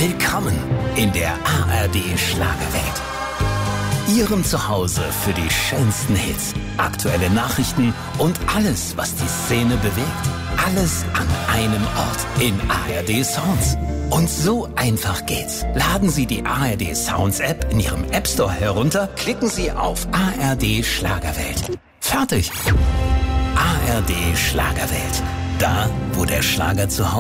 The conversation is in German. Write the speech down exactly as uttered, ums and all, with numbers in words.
Willkommen in der A R D Schlagerwelt. Ihrem Zuhause für die schönsten Hits, aktuelle Nachrichten und alles, was die Szene bewegt. Alles an einem Ort in A R D Sounds. Und so einfach geht's. Laden Sie die A R D Sounds App in Ihrem App Store herunter, klicken Sie auf A R D Schlagerwelt. Fertig. A R D Schlagerwelt. Da, wo der Schlager zu Hause